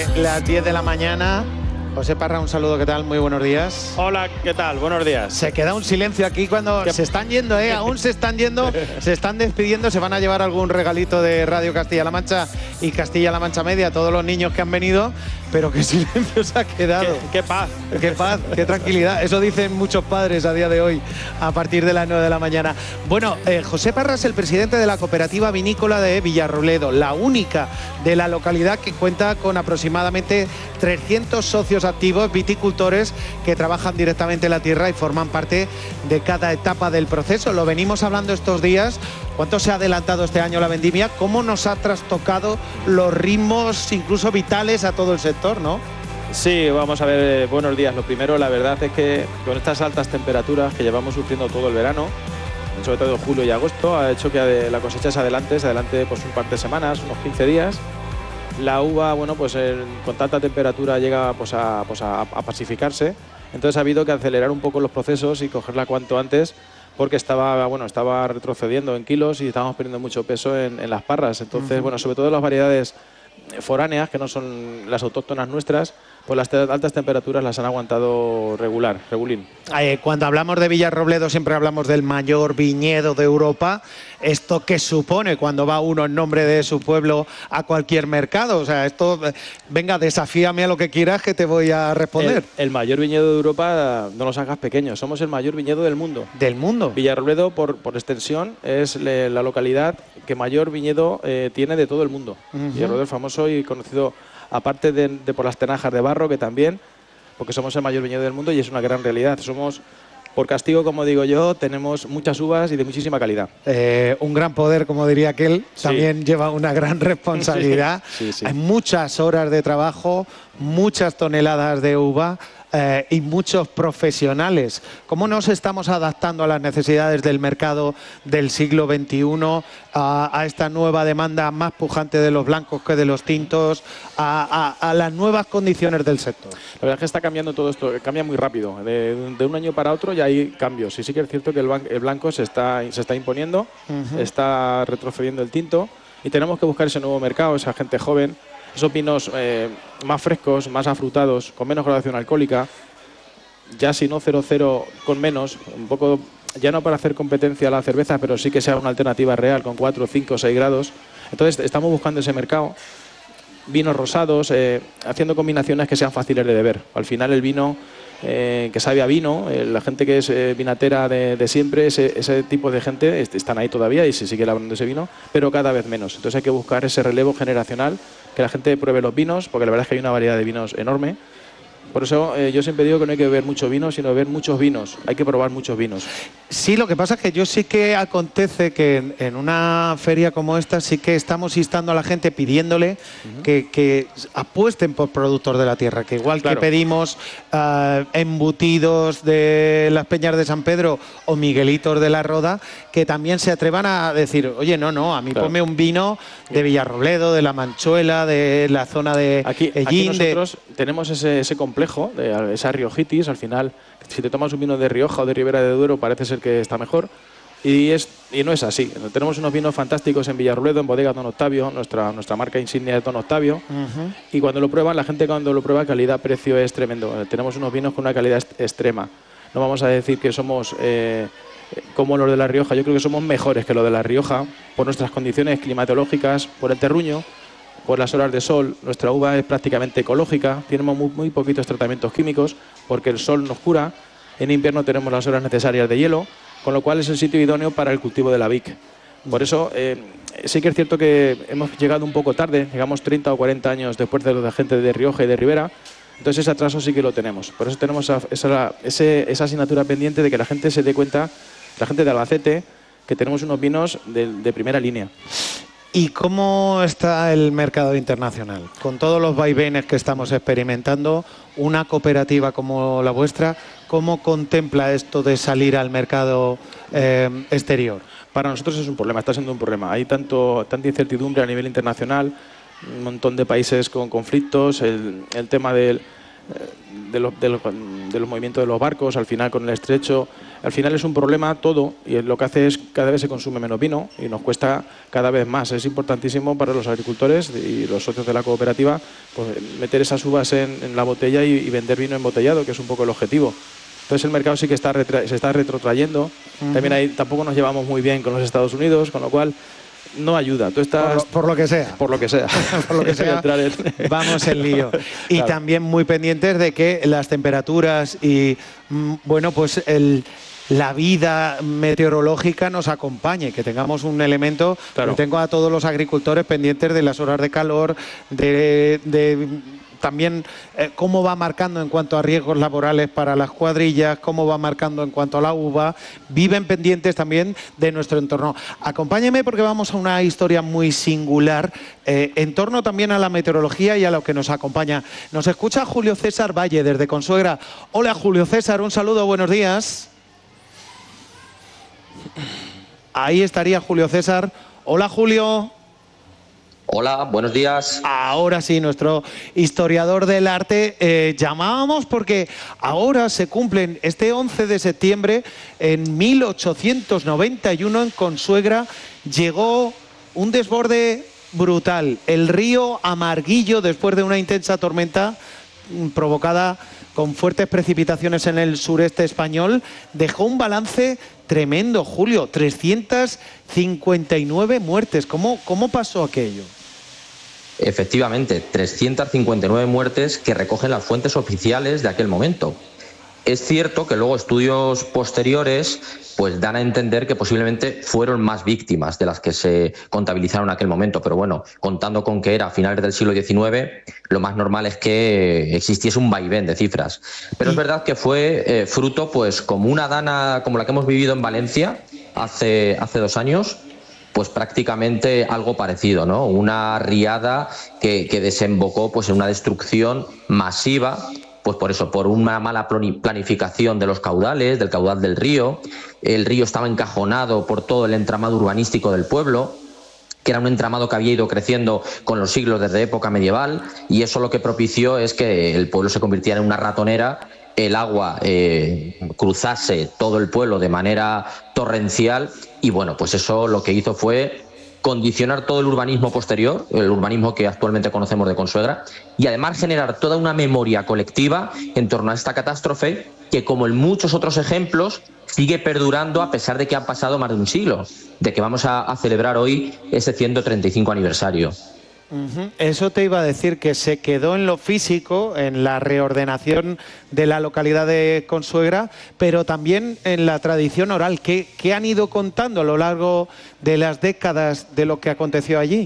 las 10 de la mañana. José Parra, un saludo, ¿qué tal? Muy buenos días. Hola, ¿qué tal? Buenos días. Se queda un silencio aquí cuando se están yendo, aún se están yendo, se están despidiendo, se van a llevar algún regalito de Radio Castilla-La Mancha y Castilla-La Mancha Media a todos los niños que han venido, pero qué silencio se ha quedado. Qué paz. Qué paz, qué tranquilidad. Eso dicen muchos padres a día de hoy, a partir de las 9 de la mañana. Bueno, José Parra es el presidente de la cooperativa vinícola de Villarrobledo, la única de la localidad que cuenta con aproximadamente 300 socios activos, viticultores que trabajan directamente en la tierra y forman parte de cada etapa del proceso. Lo venimos hablando estos días. ¿Cuánto se ha adelantado este año la vendimia? ¿Cómo nos ha trastocado los ritmos incluso vitales a todo el sector, no? Sí, vamos a ver, buenos días. Lo primero, la verdad es que con estas altas temperaturas que llevamos sufriendo todo el verano, sobre todo julio y agosto, ha hecho que la cosecha se adelante pues un par de semanas, unos 15 días. La uva, bueno, pues con tanta temperatura llega pues a pacificarse. Entonces ha habido que acelerar un poco los procesos y cogerla cuanto antes, porque estaba retrocediendo en kilos y estábamos perdiendo mucho peso en las parras. Entonces, bueno, sobre todo las variedades foráneas, que no son las autóctonas nuestras, pues las altas temperaturas las han aguantado regulín. Cuando hablamos de Villarrobledo siempre hablamos del mayor viñedo de Europa. ¿Esto qué supone cuando va uno en nombre de su pueblo a cualquier mercado? O sea, esto, venga, desafíame a lo que quieras que te voy a responder. El mayor viñedo de Europa, no los hagas pequeños, somos el mayor viñedo del mundo. ¿Del mundo? Villarrobledo, por extensión, es la localidad que mayor viñedo tiene de todo el mundo. Villarrobledo es famoso y conocido, aparte de por las tenajas de barro, que también, porque somos el mayor viñedo del mundo y es una gran realidad. Somos, por castigo, como digo yo, tenemos muchas uvas y de muchísima calidad. Un gran poder, como diría aquel, sí. También lleva una gran responsabilidad. Sí. Hay muchas horas de trabajo, muchas toneladas de uva. Y muchos profesionales. ¿Cómo nos estamos adaptando a las necesidades del mercado del siglo XXI, a esta nueva demanda más pujante de los blancos que de los tintos, a las nuevas condiciones del sector? La verdad es que está cambiando todo esto, cambia muy rápido. De un año para otro ya hay cambios. Y sí que es cierto que el blanco se está imponiendo, está retrocediendo el tinto y tenemos que buscar ese nuevo mercado, esa gente joven, esos vinos más frescos, más afrutados, con menos graduación alcohólica, ya si no 0,0 con menos, un poco, ya no para hacer competencia a la cerveza, pero sí que sea una alternativa real con 4, 5, 6 grados. Entonces estamos buscando ese mercado, vinos rosados, haciendo combinaciones que sean fáciles de beber. Al final el vino que sabe a vino, la gente que es vinatera de siempre, ese tipo de gente están ahí todavía y se sigue elaborando ese vino, pero cada vez menos. Entonces hay que buscar ese relevo generacional, que la gente pruebe los vinos, porque la verdad es que hay una variedad de vinos enorme. Por eso yo siempre digo que no hay que beber mucho vino, sino beber muchos vinos. Hay que probar muchos vinos. Sí, lo que pasa es que yo sí que acontece que en una feria como esta sí que estamos instando a la gente, pidiéndole que apuesten por productos de la tierra, que igual que pedimos embutidos de las Peñas de San Pedro o Miguelitos de la Roda, que también se atrevan a decir, oye, no, a mí ponme un vino de Villarrobledo, de La Manchuela, de la zona de Ellín. Aquí nosotros tenemos ese complejo, de esa riojitis. Al final, si te tomas un vino de Rioja o de Ribera de Duero, parece ser que está mejor. Y no es así. Tenemos unos vinos fantásticos en Villarrobledo, en Bodega Don Octavio, nuestra marca insignia de Don Octavio. Y cuando lo prueban, la gente cuando lo prueba, calidad-precio es tremendo. Tenemos unos vinos con una calidad extrema. No vamos a decir que somos como los de La Rioja. Yo creo que somos mejores que los de La Rioja por nuestras condiciones climatológicas, por el terruño, por las horas de sol. Nuestra uva es prácticamente ecológica, tenemos muy poquitos tratamientos químicos porque el sol nos cura. En invierno tenemos las horas necesarias de hielo, con lo cual es el sitio idóneo para el cultivo de la vic. Por eso sí que es cierto que hemos llegado un poco tarde, llegamos 30 o 40 años después de la gente de Rioja y de Ribera. Entonces ese atraso sí que lo tenemos. Por eso tenemos esa asignatura pendiente de que la gente se dé cuenta, la gente de Albacete, que tenemos unos vinos de primera línea. ¿Y cómo está el mercado internacional? Con todos los vaivenes que estamos experimentando, una cooperativa como la vuestra, ¿cómo contempla esto de salir al mercado exterior? Para nosotros es un problema, está siendo un problema. Hay tanta incertidumbre a nivel internacional, un montón de países con conflictos, el tema de los movimientos de los barcos, al final con el estrecho, al final es un problema todo, y lo que hace es cada vez se consume menos vino y nos cuesta cada vez más. Es importantísimo para los agricultores y los socios de la cooperativa pues, meter esas uvas en la botella y vender vino embotellado, que es un poco el objetivo. Entonces el mercado sí que se está retrotrayendo. También ahí tampoco nos llevamos muy bien con los Estados Unidos, con lo cual no ayuda. Tú estás por lo que sea. Por lo que sea. Por lo que sea, vamos en lío. Y claro, también muy pendientes de que las temperaturas y, bueno, pues la vida meteorológica nos acompañe, que tengamos un elemento. Claro. Tengo a todos los agricultores pendientes de las horas de calor, también cómo va marcando en cuanto a riesgos laborales para las cuadrillas, cómo va marcando en cuanto a la uva. Viven pendientes también de nuestro entorno. Acompáñeme porque vamos a una historia muy singular en torno también a la meteorología y a lo que nos acompaña. Nos escucha Julio César Valle desde Consuegra. Hola Julio César, un saludo, buenos días. Ahí estaría Julio César. Hola Julio. Hola, buenos días. Ahora sí, nuestro historiador del arte. Llamábamos porque ahora se cumplen, este 11 de septiembre, en 1891 en Consuegra, llegó un desborde brutal. El río Amarguillo, después de una intensa tormenta provocada con fuertes precipitaciones en el sureste español, dejó un balance tremendo, Julio, 359 muertes. ¿Cómo pasó aquello? Efectivamente, 359 muertes que recogen las fuentes oficiales de aquel momento. Es cierto que luego estudios posteriores pues dan a entender que posiblemente fueron más víctimas de las que se contabilizaron en aquel momento, pero bueno, contando con que era a finales del siglo XIX, lo más normal es que existiese un vaivén de cifras. Pero es verdad que fue fruto, pues como una dana como la que hemos vivido en Valencia hace 2 años, pues prácticamente algo parecido, ¿no? Una riada que desembocó pues en una destrucción masiva, pues por eso, por una mala planificación de los caudales, del caudal del río. El río estaba encajonado por todo el entramado urbanístico del pueblo, que era un entramado que había ido creciendo con los siglos desde época medieval, y eso lo que propició es que el pueblo se convirtiera en una ratonera, el agua cruzase todo el pueblo de manera torrencial, y bueno, pues eso lo que hizo fue condicionar todo el urbanismo posterior, el urbanismo que actualmente conocemos de Consuegra, y además generar toda una memoria colectiva en torno a esta catástrofe que, como en muchos otros ejemplos, sigue perdurando a pesar de que ha pasado más de un siglo, de que vamos a celebrar hoy ese 135 aniversario. Eso te iba a decir, que se quedó en lo físico, en la reordenación de la localidad de Consuegra, pero también en la tradición oral. ¿Qué han ido contando a lo largo de las décadas de lo que aconteció allí?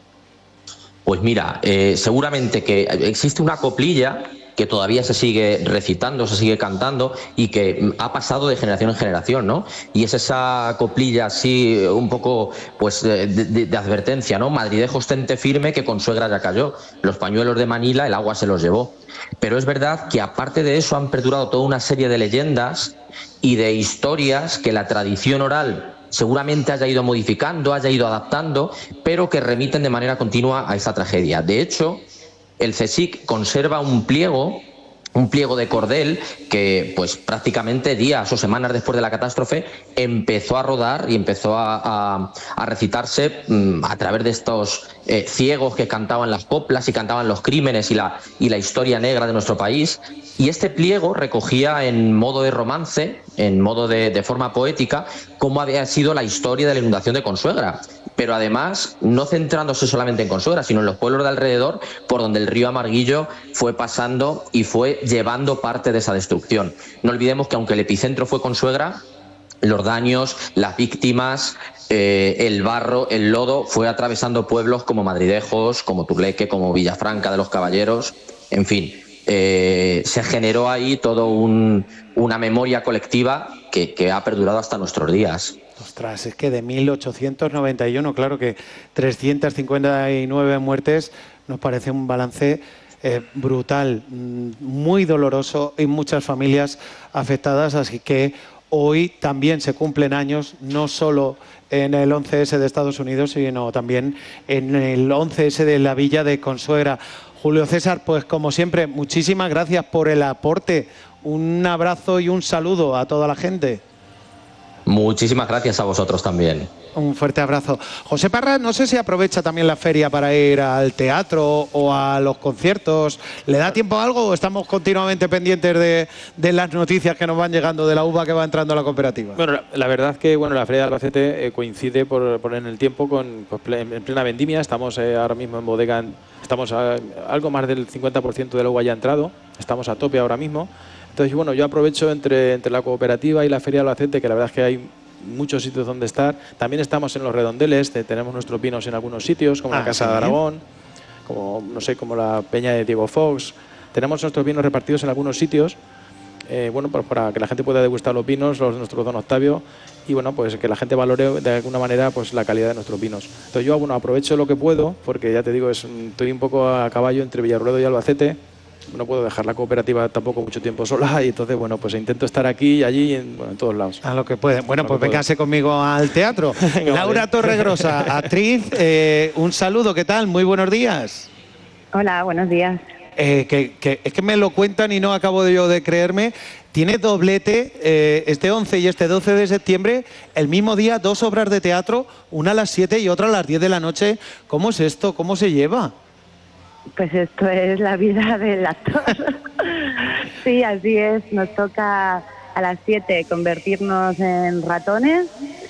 Pues mira, seguramente que existe una coplilla que todavía se sigue recitando, se sigue cantando y que ha pasado de generación en generación, ¿no? Y es esa coplilla así un poco pues de advertencia, ¿no? Madridejos tente firme que Consuegra ya cayó, los pañuelos de Manila el agua se los llevó. Pero es verdad que aparte de eso han perdurado toda una serie de leyendas y de historias que la tradición oral seguramente haya ido modificando, haya ido adaptando, pero que remiten de manera continua a esta tragedia. De hecho, el CSIC conserva un pliego de cordel que pues prácticamente días o semanas después de la catástrofe empezó a rodar y empezó a recitarse a través de estos ciegos que cantaban las coplas y cantaban los crímenes y la historia negra de nuestro país. Y este pliego recogía en modo de romance, en modo de forma poética, cómo había sido la historia de la inundación de Consuegra. Pero además, no centrándose solamente en Consuegra, sino en los pueblos de alrededor, por donde el río Amarguillo fue pasando y fue llevando parte de esa destrucción. No olvidemos que aunque el epicentro fue Consuegra, los daños, las víctimas, el barro, el lodo, fue atravesando pueblos como Madridejos, como Turleque, como Villafranca de los Caballeros, en fin. Se generó ahí todo una memoria colectiva que ha perdurado hasta nuestros días. Ostras, es que de 1891, claro que 359 muertes nos parece un balance brutal, muy doloroso y muchas familias afectadas, así que hoy también se cumplen años, no solo en el 11S de Estados Unidos, sino también en el 11S de la Villa de Consuegra. Julio César, pues como siempre, muchísimas gracias por el aporte. Un abrazo y un saludo a toda la gente. Muchísimas gracias a vosotros también. Un fuerte abrazo. José Parra, no sé si aprovecha también la feria para ir al teatro o a los conciertos. ¿Le da tiempo a algo o estamos continuamente pendientes de las noticias que nos van llegando de la uva que va entrando a la cooperativa? Bueno, la verdad es que la Feria de Albacete coincide por en el tiempo con en plena vendimia. Estamos ahora mismo en bodega, estamos a algo más del 50% de la uva ya entrado. Estamos a tope ahora mismo. Entonces, bueno, yo aprovecho entre la cooperativa y la Feria de Albacete, que la verdad es que hay muchos sitios donde estar. También estamos en los redondeles, tenemos nuestros vinos en algunos sitios, como la Casa de Aragón, como, no sé, como la Peña de Diego Fox. Tenemos nuestros vinos repartidos en algunos sitios, bueno, pues para que la gente pueda degustar los vinos, los de nuestro Don Octavio, y bueno, pues que la gente valore de alguna manera pues la calidad de nuestros vinos. Entonces yo, bueno, aprovecho lo que puedo, porque ya te digo, estoy un poco a caballo entre Villarroledo y Albacete. No puedo dejar la cooperativa tampoco mucho tiempo sola y entonces, bueno, pues intento estar aquí y allí, en todos lados. A lo que pueden. Bueno, pues véngase conmigo al teatro. Laura Torregrosa, actriz, un saludo, ¿qué tal? Muy buenos días. Hola, buenos días. Es que me lo cuentan y no acabo yo de creerme. Tiene doblete este 11 y este 12 de septiembre, el mismo día, 2 obras de teatro, una a las 7 y otra a las 10 de la noche. ¿Cómo es esto? ¿Cómo se lleva? Pues esto es la vida del actor. Sí, así es. Nos toca a las 7 convertirnos en ratones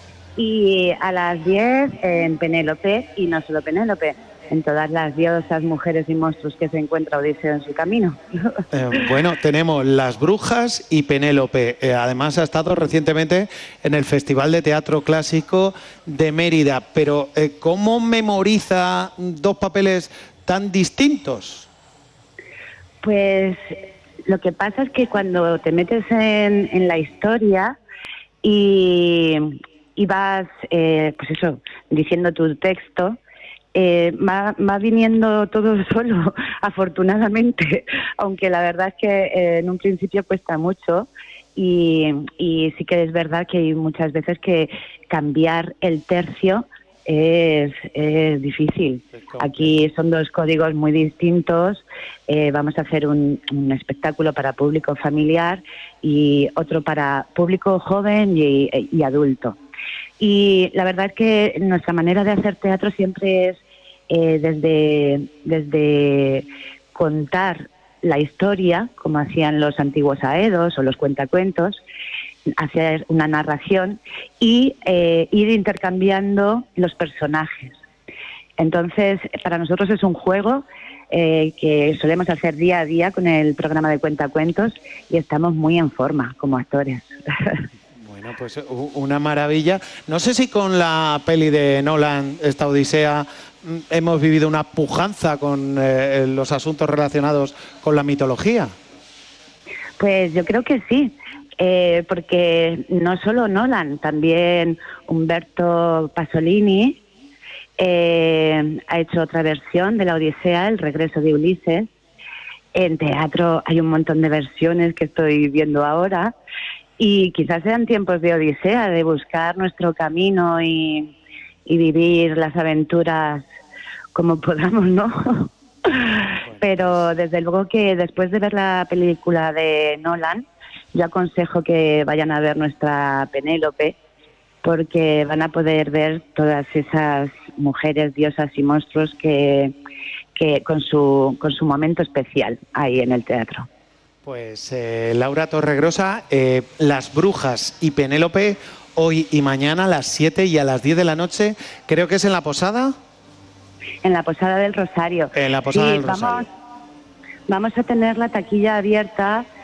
y a las 10 en Penélope, y no solo Penélope, en todas las diosas, mujeres y monstruos que se encuentra Odiseo en su camino. Bueno, tenemos Las Brujas y Penélope. Además ha estado recientemente en el Festival de Teatro Clásico de Mérida. Pero ¿cómo memoriza dos papeles tan distintos? Pues lo que pasa es que cuando te metes en la historia y vas, pues eso, diciendo tu texto, va viniendo todo solo, afortunadamente, aunque la verdad es que en un principio cuesta mucho y sí que es verdad que hay muchas veces que cambiar el tercio es difícil. Aquí son dos códigos muy distintos. Vamos a hacer un espectáculo para público familiar y otro para público joven y adulto. Y la verdad es que nuestra manera de hacer teatro siempre es desde contar la historia, como hacían los antiguos aedos o los cuentacuentos, hacer una narración y ir intercambiando los personajes. Entonces, para nosotros es un juego que solemos hacer día a día con el programa de Cuentacuentos y estamos muy en forma como actores. Bueno, pues una maravilla. No sé si con la peli de Nolan, esta Odisea, hemos vivido una pujanza con los asuntos relacionados con la mitología. Pues yo creo que sí. Porque no solo Nolan, también Umberto Pasolini ha hecho otra versión de la Odisea, El regreso de Ulises. En teatro hay un montón de versiones que estoy viendo ahora y quizás sean tiempos de Odisea, de buscar nuestro camino y vivir las aventuras como podamos, ¿no? Pero desde luego que después de ver la película de Nolan, yo aconsejo que vayan a ver nuestra Penélope, porque van a poder ver todas esas mujeres, diosas y monstruos que con su momento especial ahí en el teatro. Pues Laura Torregrosa, Las Brujas y Penélope, hoy y mañana a las 7 y a las 10 de la noche, creo que es en la Posada. En la Posada del Rosario. En la Posada del Rosario. Vamos a tener la taquilla abierta